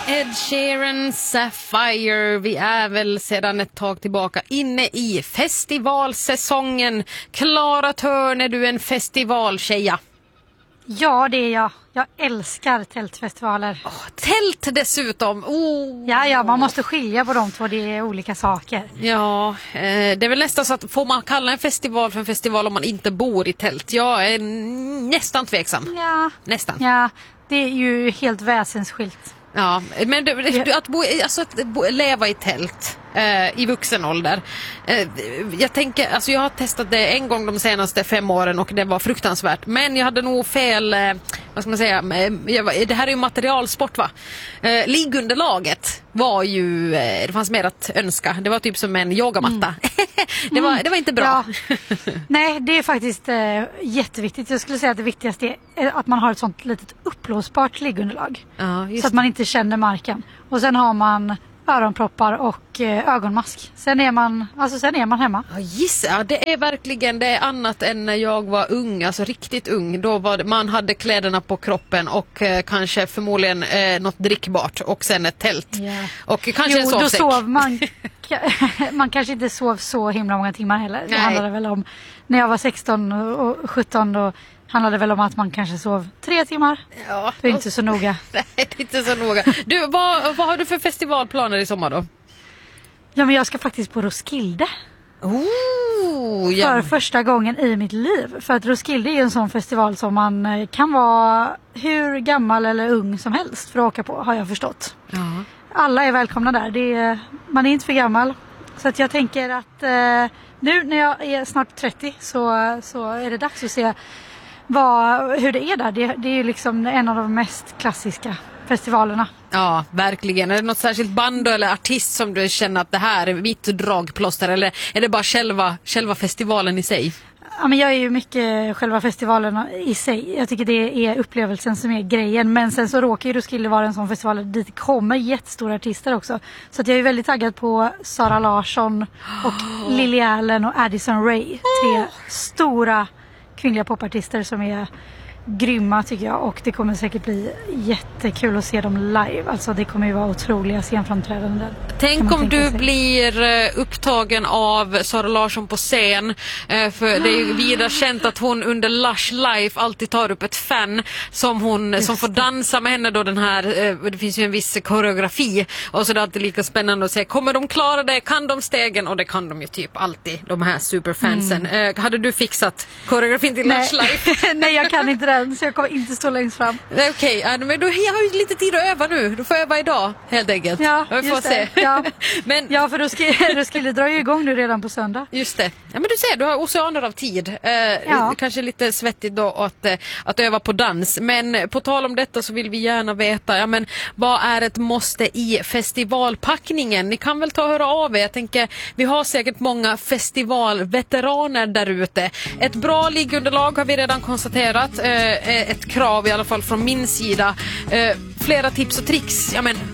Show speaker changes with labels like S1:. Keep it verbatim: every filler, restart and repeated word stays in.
S1: Ed Sheeran, Sapphire. Vi är väl sedan ett tag tillbaka inne i festivalsäsongen. Klara Törn, är du en festivaltjeja?
S2: Ja, det är jag. Jag älskar tältfestivaler.
S1: Oh, tält dessutom. Oh.
S2: Ja, ja, man måste skilja på de två. Det är olika saker.
S1: Ja, eh, det är väl nästan så att får man kalla en festival för en festival om man inte bor i tält? Jag är nästan tveksam.
S2: Ja,
S1: nästan.
S2: Ja, det är ju helt väsensskilt.
S1: Ja, men du, du, att, bo, alltså att bo, leva i tält eh, i vuxen ålder. Eh, jag tänker, alltså jag har testat det en gång de senaste fem åren och det var fruktansvärt. Men jag hade nog fel, eh, vad ska man säga, jag, det här är ju materialsport va. Eh, liggunderlaget var ju, eh, det fanns mer att önska. Det var typ som en yogamatta. Mm. det, var, det var inte bra.
S2: Ja. Nej, det är faktiskt eh, jätteviktigt. Jag skulle säga att det viktigaste är att man har ett sånt litet uppblåsbart liggunderlag.
S1: Ja, just
S2: så att man inte känner marken. Och sen har man öronproppar och eh, ögonmask. Sen är man, alltså sen är man hemma.
S1: Ja, gissa, det är verkligen det är annat än när jag var ung, alltså riktigt ung. Då var det, man hade kläderna på kroppen och eh, kanske förmodligen eh, något drickbart och sen ett tält.
S2: Yeah.
S1: Och kanske
S2: jo,
S1: en sovsäck.
S2: Då sov man, man kanske inte sov så himla många timmar heller. Det
S1: Nej.
S2: handlade väl om, när jag var sexton och sjutton då handlade väl om att man kanske sov tre timmar.
S1: Ja.
S2: Det är inte så noga.
S1: Nej, det är inte så noga. Du, vad, vad har du för festivalplaner i sommar då?
S2: Ja, men jag ska faktiskt på Roskilde.
S1: Oh, ja.
S2: För första gången i mitt liv. För att Roskilde är ju en sån festival som man kan vara hur gammal eller ung som helst för att åka på, har jag förstått.
S1: Ja.
S2: Alla är välkomna där. Det är, man är inte för gammal. Så att jag tänker att eh, nu när jag är snart trettio så, så är det dags att se vad, hur det är där. Det, det är ju liksom en av de mest klassiska festivalerna.
S1: Ja, verkligen. Är det något särskilt band eller artist som du känner att det här är mitt dragplåster, eller är det bara själva, själva festivalen i sig?
S2: Ja, men jag är ju mycket själva festivalen i sig. Jag tycker det är upplevelsen som är grejen. Men sen så råkar ju Roskilde vara en sån festival där dit kommer jättestora artister också. Så att jag är väldigt taggad på Sara Larsson och Lily Allen och Addison Rae. Tre stora kvinnliga popartister som är grymma tycker jag, och det kommer säkert bli jättekul att se dem live. Alltså det kommer ju vara otroliga scenframträdanden där.
S1: Tänk om du sig. blir upptagen av Sara Larsson på scen, för det är ju vidare känt att hon under Lush Life alltid tar upp ett fan som hon Just som får dansa med henne då, den här, det finns ju en viss koreografi och så det är alltid lika spännande att se, kommer de klara det, kan de stegen, och det kan de ju typ alltid, de här superfansen. Mm. Hade du fixat koreografin till
S2: Nej.
S1: Lush Life?
S2: Nej, jag kan inte det. Så jag kommer inte stå längst fram.
S1: Okej, okay, men då, jag har ju lite tid att öva nu. Då får jag öva idag, helt enkelt.
S2: Ja,
S1: jag får
S2: just
S1: se.
S2: det. Ja,
S1: men,
S2: ja för då skulle, då skulle dra ju igång nu redan på söndag.
S1: Just det. Ja, men du ser, du har oceaner av tid. Eh,
S2: ja.
S1: Kanske lite svettigt då att, att öva på dans. Men på tal om detta så vill vi gärna veta, ja, men vad är ett måste i festivalpackningen? Ni kan väl ta och höra av er. Jag tänker, vi har säkert många festivalveteraner där ute. Ett bra liggunderlag har vi redan konstaterat. Eh, ett krav i alla fall från min sida. Eh, flera tips och tricks. Ja, men